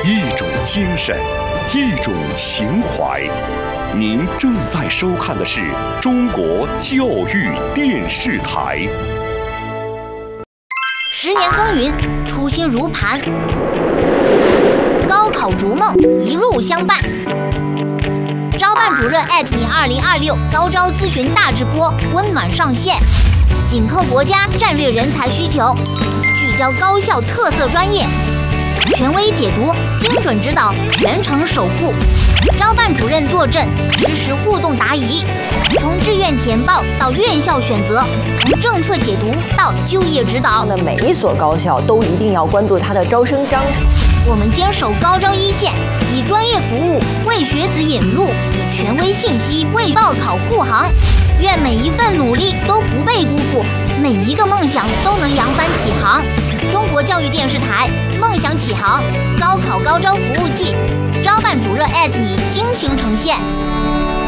一种精神，一种情怀。您正在收看的是中国教育电视台。 10年耕耘，初心如磐，高考逐梦一路相伴。招办主任你2026高招咨询大直播温暖上线，紧扣国家战略人才需求，聚焦高校特色专业，权威解读，精准指导，全程守护。招办主任坐镇，实时互动答疑，从志愿填报到院校选择，从政策解读到就业指导。 那每一所高校都一定要关注它的招生章程。 我们坚守高招一线，以专业服务为学子引路，以权威信息为报考护航。愿每一份努力都不被辜负，每一个梦想都能扬帆起航。中国教育电视台，梦想起航，高考高招服务季，招办主任你倾情呈现。